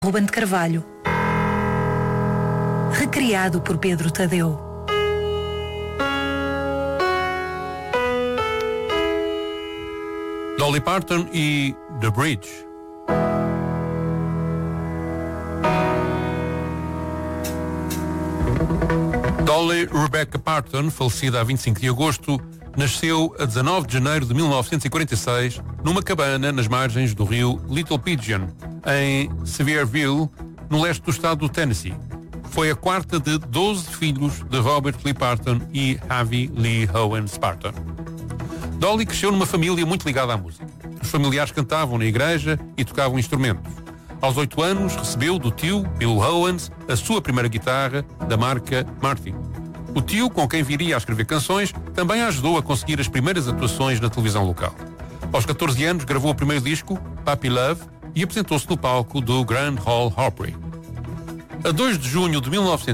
Ruben de Carvalho. Recriado por Pedro Tadeu. Dolly Parton e The Bridge. Dolly Rebecca Parton, falecida a 25 de agosto, nasceu a 19 de janeiro de 1946 numa cabana nas margens do rio Little Pigeon, em Sevierville, no leste do estado do Tennessee. Foi a quarta de 12 filhos de Robert Lee Parton e Harvey Lee Owens Parton. Dolly cresceu numa família muito ligada à música. Os familiares cantavam na igreja e tocavam instrumentos. Aos 8 anos, recebeu do tio, Bill Owens, a sua primeira guitarra, da marca Martin. O tio, com quem viria a escrever canções, também a ajudou a conseguir as primeiras atuações na televisão local. Aos 14 anos, gravou o primeiro disco, Puppy Love, e apresentou-se no palco do Grand Ole Opry. A 2 de junho de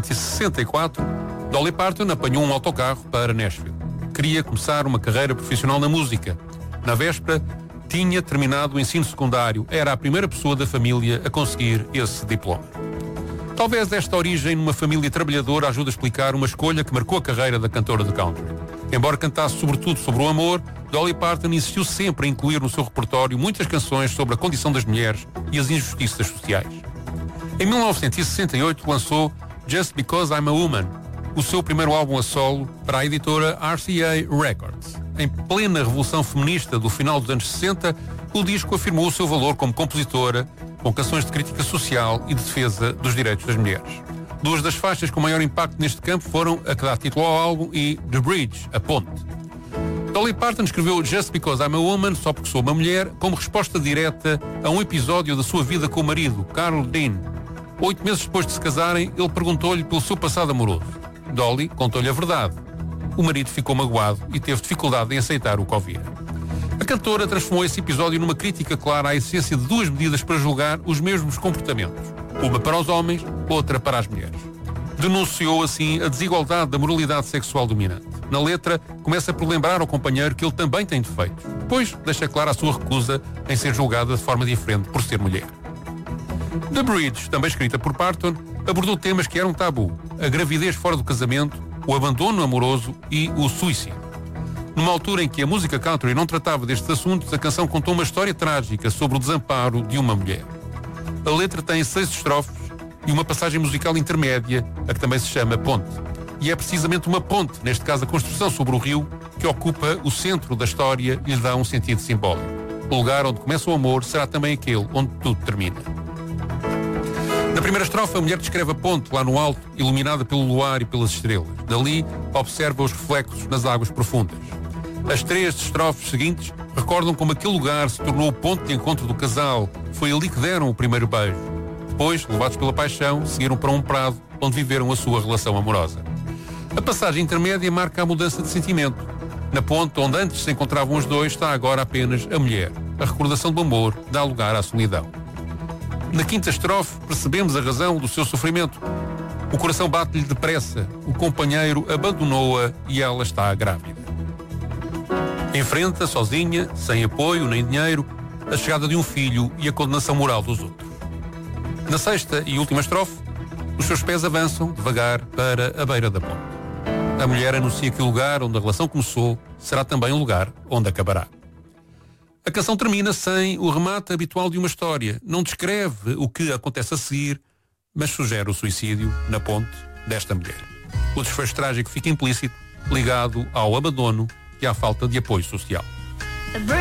1964, Dolly Parton apanhou um autocarro para Nashville. Queria começar uma carreira profissional na música. Na véspera, tinha terminado o ensino secundário. Era a primeira pessoa da família a conseguir esse diploma. Talvez esta origem numa família trabalhadora ajude a explicar uma escolha que marcou a carreira da cantora de country. Embora cantasse sobretudo sobre o amor, Dolly Parton insistiu sempre em incluir no seu repertório muitas canções sobre a condição das mulheres e as injustiças sociais. Em 1968 lançou Just Because I'm a Woman, o seu primeiro álbum a solo para a editora RCA Records. Em plena revolução feminista do final dos anos 60, o disco afirmou o seu valor como compositora, com canções de crítica social e de defesa dos direitos das mulheres. Duas das faixas com maior impacto neste campo foram a que dá título ao álbum e The Bridge, a ponte. Dolly Parton escreveu Just Because I'm a Woman, só porque sou uma mulher, como resposta direta a um episódio da sua vida com o marido, Carl Dean. 8 meses depois de se casarem, ele perguntou-lhe pelo seu passado amoroso. Dolly contou-lhe a verdade. O marido ficou magoado e teve dificuldade em aceitar o que ouvia. A cantora transformou esse episódio numa crítica clara à essência de duas medidas para julgar os mesmos comportamentos. Uma para os homens, outra para as mulheres. Denunciou assim a desigualdade da moralidade sexual dominante. Na letra, começa por lembrar ao companheiro que ele também tem defeitos. Depois, deixa clara a sua recusa em ser julgada de forma diferente por ser mulher. The Bridge, também escrita por Parton, abordou temas que eram tabu: a gravidez fora do casamento, o abandono amoroso e o suicídio. Numa altura em que a música country não tratava destes assuntos, a canção contou uma história trágica sobre o desamparo de uma mulher. A letra tem 6 estrofes e uma passagem musical intermédia, a que também se chama ponte. E é precisamente uma ponte, neste caso a construção sobre o rio, que ocupa o centro da história e lhe dá um sentido simbólico. O lugar onde começa o amor será também aquele onde tudo termina. Na primeira estrofe, a mulher descreve a ponte lá no alto, iluminada pelo luar e pelas estrelas. Dali, observa os reflexos nas águas profundas. As 3 estrofes seguintes recordam como aquele lugar se tornou o ponto de encontro do casal. Foi ali que deram o primeiro beijo. Depois, levados pela paixão, seguiram para um prado onde viveram a sua relação amorosa. A passagem intermédia marca a mudança de sentimento. Na ponte onde antes se encontravam os dois, está agora apenas a mulher. A recordação do amor dá lugar à solidão. Na quinta estrofe, percebemos a razão do seu sofrimento. O coração bate-lhe depressa, o companheiro abandonou-a e ela está grávida. Enfrenta, sozinha, sem apoio nem dinheiro, a chegada de um filho e a condenação moral dos outros. Na sexta e última estrofe, os seus pés avançam devagar para a beira da ponte. A mulher anuncia que o lugar onde a relação começou será também o lugar onde acabará. A canção termina sem o remate habitual de uma história. Não descreve o que acontece a seguir, mas sugere o suicídio na ponte desta mulher. O desfecho trágico fica implícito, ligado ao abandono e à falta de apoio social.